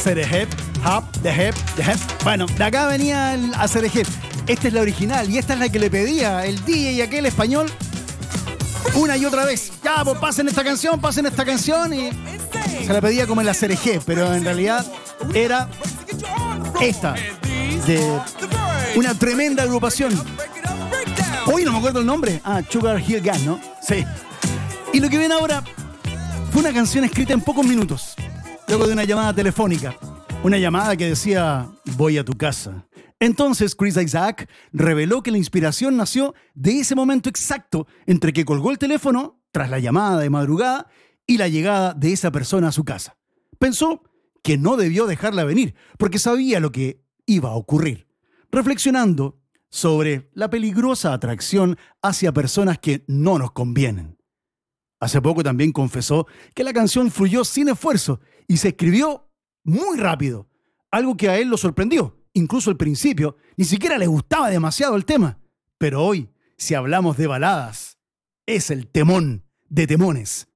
Hacer el hip, hop, the hip, the hip. Bueno, de acá venía el hacer el hip. Esta es la original y esta es la que le pedía el DJ aquel español una y otra vez. Ya, pues pasen esta canción y se la pedía como el hacer el hip, pero en realidad era esta de una tremenda agrupación. Hoy no me acuerdo el nombre. Sugar Hill Gang, ¿no? Sí. Y lo que viene ahora fue una canción escrita en pocos minutos, luego de una llamada telefónica. Una llamada que decía, voy a tu casa. Entonces Chris Isaak reveló que la inspiración nació de ese momento exacto entre que colgó el teléfono, tras la llamada de madrugada, y la llegada de esa persona a su casa. Pensó que no debió dejarla venir, porque sabía lo que iba a ocurrir. Reflexionando sobre la peligrosa atracción hacia personas que no nos convienen. Hace poco también confesó que la canción fluyó sin esfuerzo y se escribió muy rápido, algo que a él lo sorprendió. Incluso al principio ni siquiera le gustaba demasiado el tema. Pero hoy, si hablamos de baladas, es el temón de temones.